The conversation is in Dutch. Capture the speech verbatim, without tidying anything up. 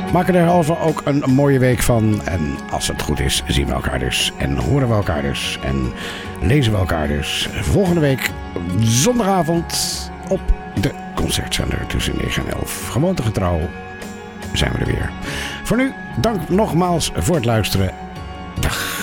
Maken er also ook een mooie week van. En als het goed is, zien we elkaar dus. En horen we elkaar dus. En lezen we elkaar dus. Volgende week zondagavond op de Concertzender tussen negen en elf. Gewoontegetrouw zijn we er weer. Voor nu, dank nogmaals voor het luisteren. Dag.